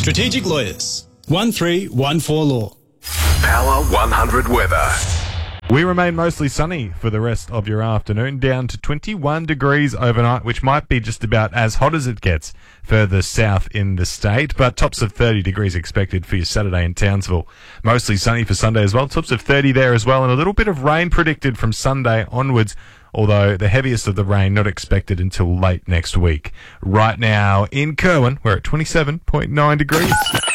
Strategic Lawyers. 1314 Law. Power 100 weather. We remain mostly sunny for the rest of your afternoon, down to 21 degrees overnight, which might be just about as hot as it gets further south in the state, but tops of 30 degrees expected for your Saturday in Townsville. Mostly sunny for Sunday as well, tops of 30 there as well, and a little bit of rain predicted from Sunday onwards, although the heaviest of the rain not expected until late next week. Right now in Kerwin, we're at 27.9 degrees.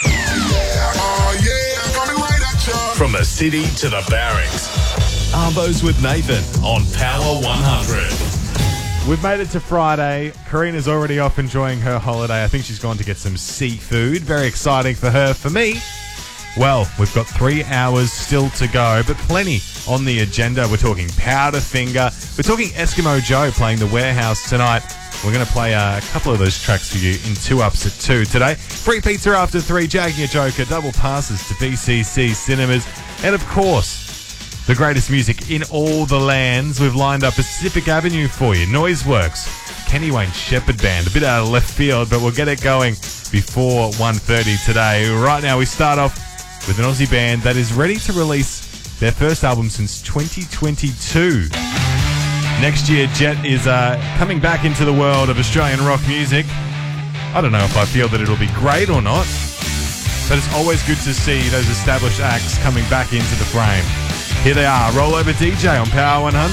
From the city to the barracks. Arvos with Nathan on Power 100. We've made it to Friday. Karina's already off enjoying her holiday. I think she's gone to get some seafood. Very exciting for her. For me, well, we've got 3 hours still to go, but plenty on the agenda. We're talking Powderfinger. We're talking Eskimo Joe playing the Warehouse tonight. We're going to play a couple of those tracks for you in 2 Ups at 2 today. Free pizza after 3, Jacking a Joker, double passes to BCC Cinemas, and of course, the greatest music in all the lands. We've lined up Pacific Avenue for you. Noiseworks, Kenny Wayne Shepherd Band, a bit out of left field, but we'll get it going before 1:30 today. Right now, we start off with an Aussie band that is ready to release their first album since 2022. Next year, Jet is coming back into the world of Australian rock music. I don't know if I feel that it'll be great or not, but it's always good to see those established acts coming back into the frame. Here they are, Rollover DJ on Power 100.